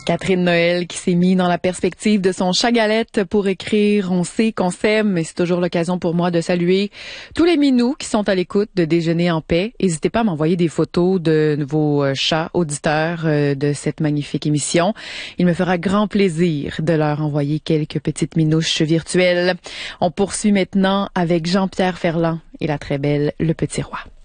Catherine Noël qui s'est mise dans la perspective de son chat Galette pour écrire « On sait qu'on s'aime », mais c'est toujours l'occasion pour moi de saluer tous les minous qui sont à l'écoute de Déjeuner en paix. N'hésitez pas à m'envoyer des photos de vos chats auditeurs de cette magnifique émission. Il me fera grand plaisir de leur envoyer quelques petites minouches virtuelles. On poursuit maintenant avec Jean-Pierre Ferland et la très belle Le Petit Roi.